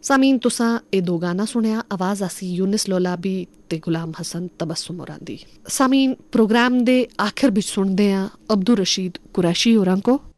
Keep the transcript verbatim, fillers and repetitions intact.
सामीन तुसा ए दो गाना सुनया, आवाज़ आसी यूनिस लोलाबी ते गुलाम हसन तबस्सुम होरां दी। सामीन प्रोग्राम दे आखिर बिच सुनदे आं अब्दुल रशीद कुरैशी होरां को।